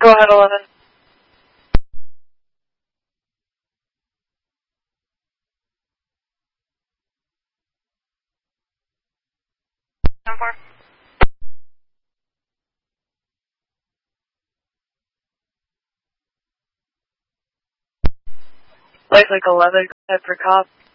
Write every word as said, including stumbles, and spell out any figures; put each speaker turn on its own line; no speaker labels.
Go ahead, eleven. ten four. Light like eleven, go ahead for cop.